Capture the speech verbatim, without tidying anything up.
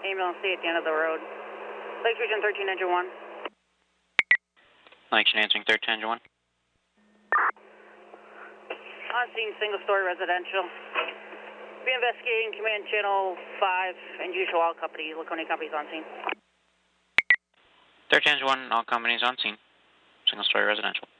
Ambulance C at the end of the road. Lake Region thirteen engine one. Lake answering thirteen engine one. On scene, single story residential. Be investigating command channel five and usual all company, Laconia companies on scene. thirteen engine one, all companies on scene. Single story residential.